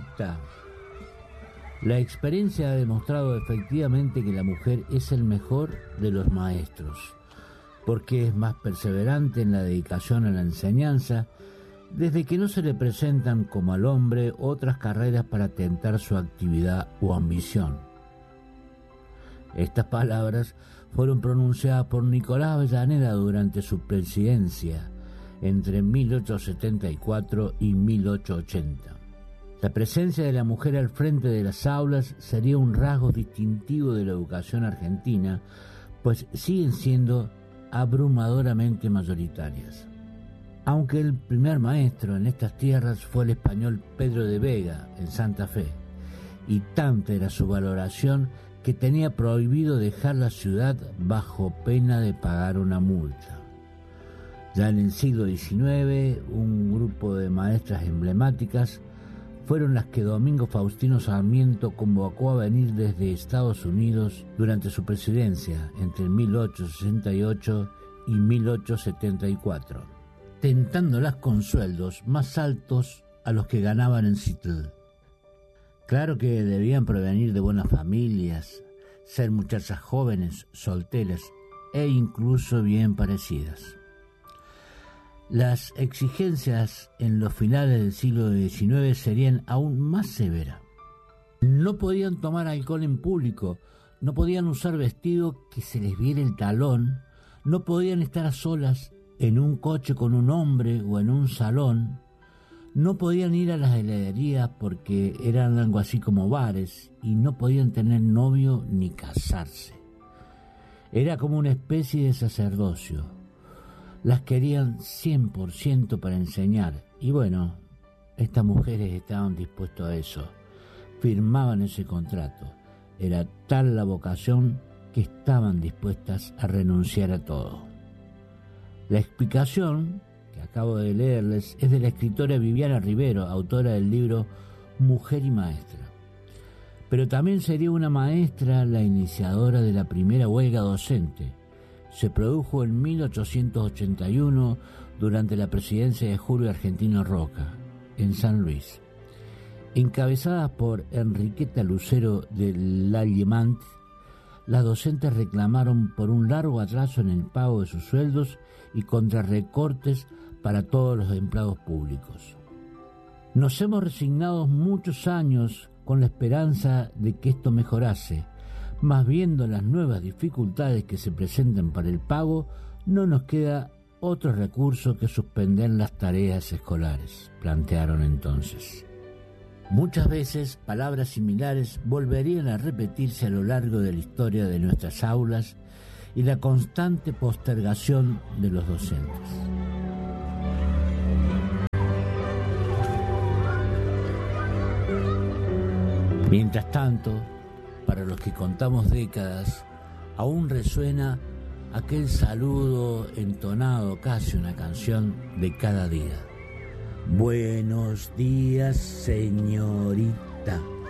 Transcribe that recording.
señorita. La experiencia ha demostrado efectivamente que la mujer es el mejor de los maestros, porque es más perseverante en la dedicación a la enseñanza, desde que no se le presentan como al hombre otras carreras para tentar su actividad o ambición. Estas palabras fueron pronunciadas por Nicolás Avellaneda durante su presidencia entre 1874 y 1880. La presencia de la mujer al frente de las aulas sería un rasgo distintivo de la educación argentina, pues siguen siendo abrumadoramente mayoritarias. Aunque el primer maestro en estas tierras fue el español Pedro de Vega, en Santa Fe, y tanta era su valoración que tenía prohibido dejar la ciudad bajo pena de pagar una multa. Ya en el siglo XIX, un grupo de maestras emblemáticas fueron las que Domingo Faustino Sarmiento convocó a venir desde Estados Unidos durante su presidencia entre 1868 y 1874, tentándolas con sueldos más altos a los que ganaban en Seattle. Claro que debían provenir de buenas familias, ser muchachas jóvenes, solteras e incluso bien parecidas. Las exigencias en los finales del siglo XIX serían aún más severas. No podían tomar alcohol en público, no podían usar vestido que se les viera el talón, no podían estar a solas en un coche con un hombre o en un salón, no podían ir a las heladerías porque eran algo así como bares y no podían tener novio ni casarse. Era como una especie de sacerdocio. Las querían 100% para enseñar y bueno, estas mujeres estaban dispuestas a eso, firmaban ese contrato. Era tal la vocación que estaban dispuestas a renunciar a todo. La explicación que acabo de leerles es de la escritora Viviana Rivero, autora del libro Mujer y Maestra. Pero también sería una maestra la iniciadora de la primera huelga docente. Se produjo en 1881 durante la presidencia de Julio Argentino Roca, en San Luis. Encabezadas por Enriqueta Lucero de Lallemant, las docentes reclamaron por un largo atraso en el pago de sus sueldos y contra recortes para todos los empleados públicos. Nos hemos resignado muchos años con la esperanza de que esto mejorase, mas viendo las nuevas dificultades que se presentan para el pago, no nos queda otro recurso que suspender las tareas escolares, plantearon entonces. Muchas veces palabras similares volverían a repetirse a lo largo de la historia de nuestras aulas y la constante postergación de los docentes. Mientras tanto, para los que contamos décadas, aún resuena aquel saludo entonado, casi una canción de cada día. Buenos días, señorita.